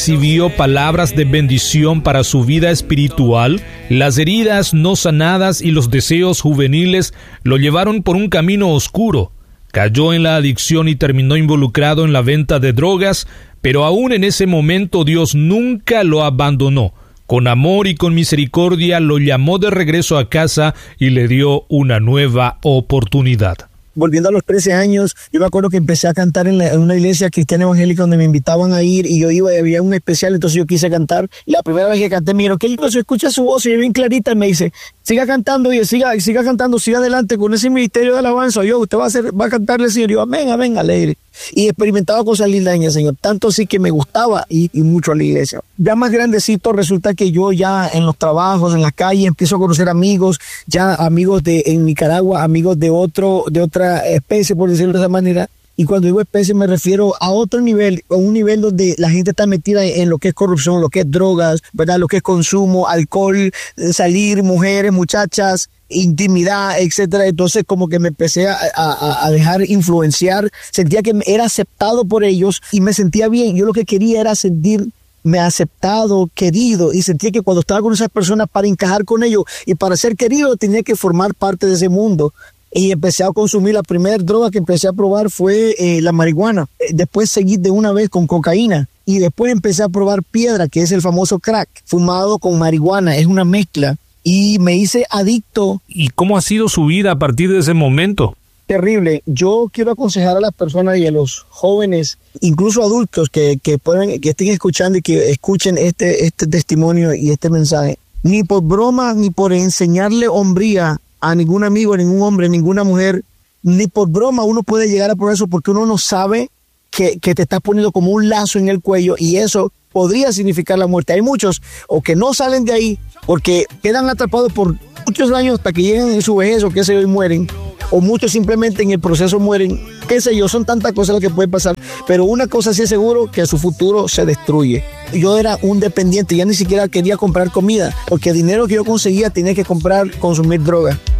recibió palabras de bendición para su vida espiritual, las heridas no sanadas y los deseos juveniles lo llevaron por un camino oscuro. Cayó en la adicción y terminó involucrado en la venta de drogas, pero aún en ese momento Dios nunca lo abandonó. Con amor y con misericordia lo llamó de regreso a casa y le dio una nueva oportunidad. Volviendo a los 13 años, yo me acuerdo que empecé a cantar en una iglesia cristiana evangélica donde me invitaban a ir y yo iba y había un especial, entonces yo quise cantar. Y la primera vez que canté me dijeron, ¿qué lindo se escucha su voz? Y bien clarita, y me dice, siga cantando, y siga cantando, siga adelante con ese ministerio de alabanza. Usted va a cantarle al Señor. Y yo, amén, alegre. Y experimentaba cosas lindas en el Señor, tanto así que me gustaba ir mucho a la iglesia. Ya más grandecito resulta que yo ya en los trabajos, en la calle, empiezo a conocer amigos, ya amigos en Nicaragua, amigos de otra especie, por decirlo de esa manera. Y cuando digo especie me refiero a otro nivel, a un nivel donde la gente está metida en lo que es corrupción, lo que es drogas, ¿verdad? Lo que es consumo, alcohol, salir, mujeres, muchachas, intimidad, etcétera. Entonces como que me empecé a dejar influenciar, sentía que era aceptado por ellos y me sentía bien. Yo lo que quería era sentirme aceptado, querido, y sentía que cuando estaba con esas personas, para encajar con ellos y para ser querido tenía que formar parte de ese mundo. Y empecé a consumir. La primera droga que empecé a probar fue la marihuana. Después seguí de una vez con cocaína. Y después empecé a probar piedra, que es el famoso crack, fumado con marihuana. Es una mezcla. Y me hice adicto. ¿Y cómo ha sido su vida a partir de ese momento? Terrible. Yo quiero aconsejar a las personas y a los jóvenes, incluso adultos que estén escuchando y que escuchen este testimonio y este mensaje. Ni por broma, ni por enseñarle hombría a ningún amigo, a ningún hombre, a ninguna mujer, ni por broma uno puede llegar a por eso, porque uno no sabe que te estás poniendo como un lazo en el cuello y eso podría significar la muerte. Hay muchos o que no salen de ahí porque quedan atrapados por muchos años hasta que llegan en su vejez o qué sé yo y mueren, o muchos simplemente en el proceso mueren, qué sé yo, son tantas cosas las que pueden pasar, pero una cosa sí es seguro, que su futuro se destruye. Yo era un dependiente, ya ni siquiera quería comprar comida, porque el dinero que yo conseguía tenía que consumir droga.